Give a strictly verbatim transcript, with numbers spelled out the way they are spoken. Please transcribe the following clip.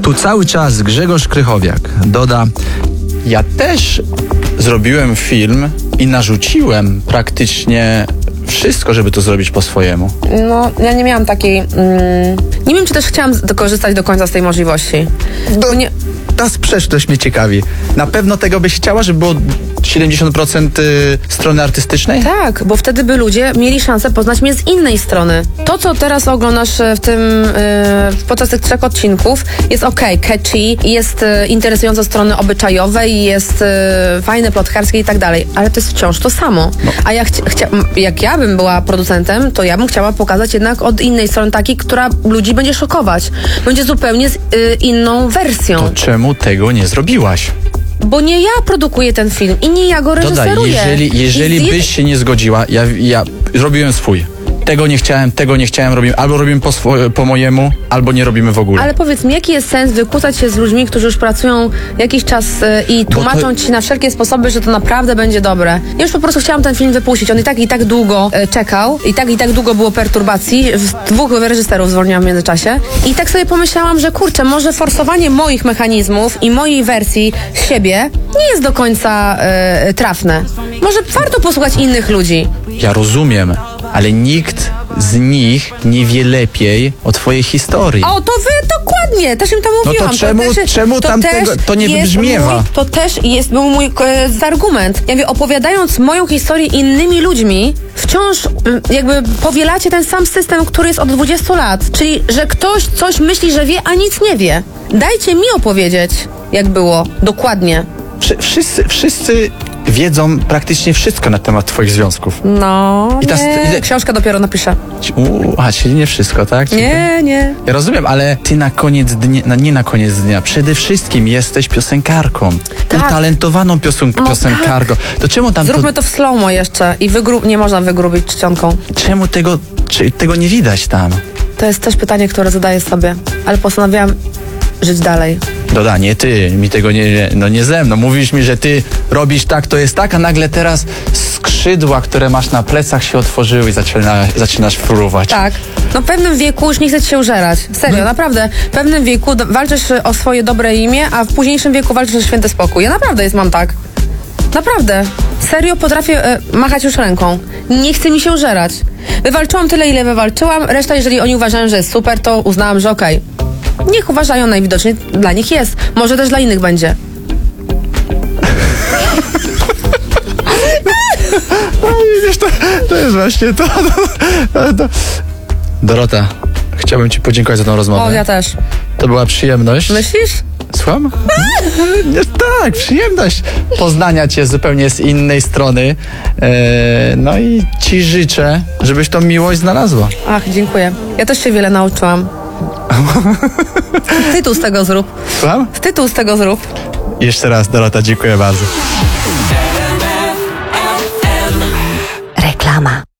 Tu cały czas Grzegorz Krychowiak doda: ja też zrobiłem film i narzuciłem praktycznie wszystko, żeby to zrobić po swojemu. No, ja nie miałam takiej... Mm, nie wiem, czy też chciałam korzystać do końca z tej możliwości. Do, nie... Ta sprzeczność mnie ciekawi. Na pewno tego byś chciała, żeby było siedemdziesiąt procent strony artystycznej? Tak, bo wtedy by ludzie mieli szansę poznać mnie z innej strony. To, co teraz oglądasz w tym, yy, podczas tych trzech odcinków, jest okej, okay, catchy, jest yy, interesujące strony obyczajowej, jest yy, fajne, plotkarskie i tak dalej, ale to jest wciąż to samo. No. A ja chcia, chcia, jak ja bym była producentem, to ja bym chciała pokazać jednak od innej strony takiej, która ludzi będzie szokować. Będzie zupełnie z yy, inną wersją. To czemu tego nie zrobiłaś? Bo nie ja produkuję ten film i nie ja go reżyseruję. Dodaj, jeżeli, jeżeli I byś się nie zgodziła, ja, ja robiłem swój. Tego nie chciałem, tego nie chciałem, robić. Albo robimy po, swo- po mojemu, albo nie robimy w ogóle. Ale powiedz mi, jaki jest sens wykłócać się z ludźmi, którzy już pracują jakiś czas y, i tłumaczą to... ci na wszelkie sposoby, że to naprawdę będzie dobre. Ja już po prostu chciałam ten film wypuścić. On i tak i tak długo y, czekał. I tak i tak długo było perturbacji. Dwóch reżyserów zwolniłam w międzyczasie. I tak sobie pomyślałam, że kurczę, może forsowanie moich mechanizmów i mojej wersji siebie nie jest do końca y, trafne. Może warto posłuchać innych ludzi. Ja rozumiem, ale nikt z nich nie wie lepiej o twojej historii. O, to wy dokładnie, też im to mówiłam. No to czemu, to też, czemu to tam też tego, to nie wybrzmiewa? Mój, to też jest był mój e, argument. Ja mówię, opowiadając moją historię innymi ludźmi, wciąż e, jakby powielacie ten sam system, który jest od dwudziestu lat. Czyli, że ktoś coś myśli, że wie, a nic nie wie. Dajcie mi opowiedzieć, jak było. Dokładnie. Wszy, wszyscy, wszyscy wiedzą praktycznie wszystko na temat twoich związków. No, I ta, nie. Książkę dopiero napiszę. Uuu, a czyli nie wszystko, tak? Czyli nie, nie. Ja rozumiem, ale ty na koniec dnia, no nie na koniec dnia, przede wszystkim jesteś piosenkarką. Tak. Utalentowaną piosen- no piosenkarką. Tak. To czemu tam Zróbmy to... to w slow-mo jeszcze i wygru... nie można wygrubić czcionką. Czemu tego, czy, tego nie widać tam? To jest też pytanie, które zadaję sobie, ale postanowiłam żyć dalej. Doda, nie ty, mi tego nie, no nie ze mną. Mówisz mi, że ty robisz tak, to jest tak, a nagle teraz skrzydła, które masz na plecach, się otworzyły i zaczyna, zaczynasz fruwać. Tak. No w pewnym wieku już nie chce ci się użerać. Serio, naprawdę. W pewnym wieku do, walczysz o swoje dobre imię, a w późniejszym wieku walczysz o święty spokój. Ja naprawdę jest mam tak. Naprawdę. Serio potrafię e, machać już ręką. Nie chce mi się użerać. Wywalczyłam tyle, ile wywalczyłam. Reszta, jeżeli oni uważają, że jest super, to uznałam, że okej. Okay. Niech uważają, najwidoczniej dla nich jest. Może też dla innych będzie. No widzisz, to, to jest właśnie to, to, to. Dorota, chciałbym ci podziękować za tą rozmowę. O, ja też. To była przyjemność. Myślisz? Słucham? Nie, tak, przyjemność poznania cię zupełnie z innej strony. E, no i ci życzę, żebyś tą miłość znalazła. Ach, dziękuję. Ja też się wiele nauczyłam. Tytuł z tego zrób. Słucham? Tytuł z tego zrób. Jeszcze raz, Dorota, dziękuję bardzo. Reklama.